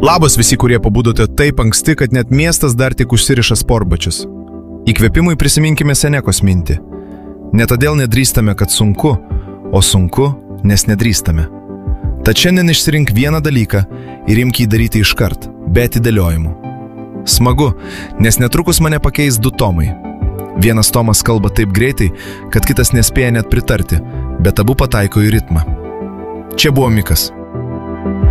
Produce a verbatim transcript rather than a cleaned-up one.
Labas visi, kurie pabudote taip anksti, kad net miestas dar tik užsiriša sportbačius. Įkvėpimui prisiminkime Senekos mintį. Ne todėl nedrįstame, kad sunku, o sunku, nes nedrįstame. Tad šiandien išsirink vieną dalyką ir imk jį daryti iškart, be atidėliojimų. Smagu, nes netrukus mane pakeis du Tomai. Vienas Tomas kalba taip greitai, kad kitas nespėja net pritarti, bet abu pataiko į ritmą. Čia buvo Mikas.